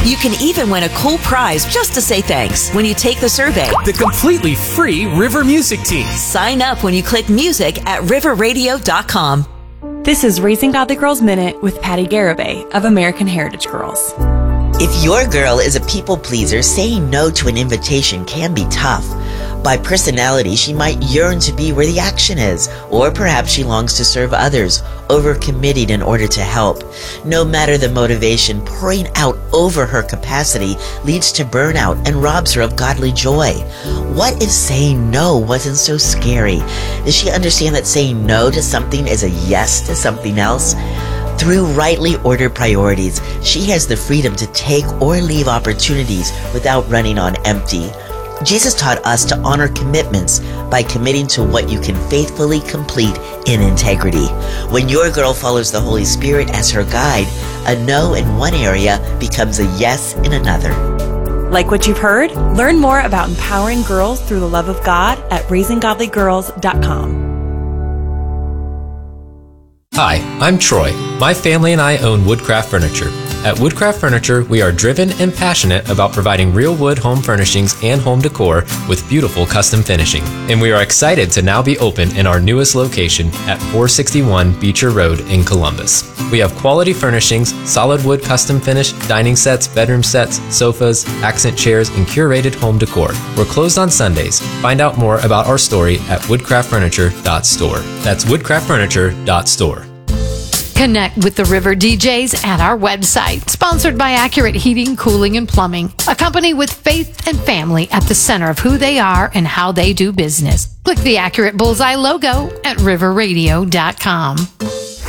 You can even win a cool prize just to say thanks when you take the survey. The completely free River Music Team. Sign up when you click music at riverradio.com. This is Raising Godly Girls Minute with Patty Garibay of American Heritage Girls. If your girl is a people pleaser, saying no to an invitation can be tough. By personality, she might yearn to be where the action is, or perhaps she longs to serve others, overcommitting in order to help. No matter the motivation, pouring out over her capacity leads to burnout and robs her of godly joy. What if saying no wasn't so scary? Does she understand that saying no to something is a yes to something else? Through rightly ordered priorities, she has the freedom to take or leave opportunities without running on empty. Jesus taught us to honor commitments by committing to what you can faithfully complete in integrity. When your girl follows the Holy Spirit as her guide, a no in one area becomes a yes in another. Like what you've heard? Learn more about empowering girls through the love of God at raisinggodlygirls.com. Hi, I'm Troy. My family and I own Woodcraft Furniture. At Woodcraft Furniture, we are driven and passionate about providing real wood home furnishings and home decor with beautiful custom finishing. And we are excited to now be open in our newest location at 461 Beecher Road in Columbus. We have quality furnishings, solid wood custom finish, dining sets, bedroom sets, sofas, accent chairs, and curated home decor. We're closed on Sundays. Find out more about our story at woodcraftfurniture.store. That's woodcraftfurniture.store. Connect with the River DJs at our website. Sponsored by Accurate Heating, Cooling, and Plumbing, a company with faith and family at the center of who they are and how they do business. Click the Accurate Bullseye logo at riverradio.com.